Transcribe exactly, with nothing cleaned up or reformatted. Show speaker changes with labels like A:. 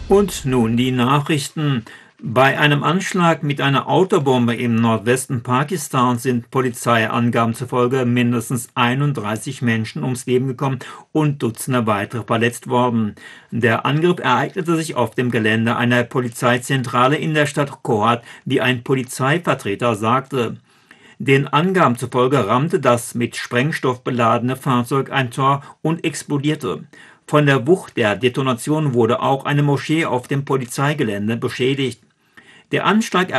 A: Und nun die Nachrichten. Bei einem Anschlag mit einer Autobombe im Nordwesten Pakistans sind Polizeiangaben zufolge mindestens einunddreißig Menschen ums Leben gekommen und Dutzende weitere verletzt worden. Der Angriff ereignete sich auf dem Gelände einer Polizeizentrale in der Stadt Kohat, wie ein Polizeivertreter sagte. Den Angaben zufolge rammte das mit Sprengstoff beladene Fahrzeug ein Tor und explodierte. Von der Wucht der Detonation wurde auch eine Moschee auf dem Polizeigelände beschädigt. Der Anschlag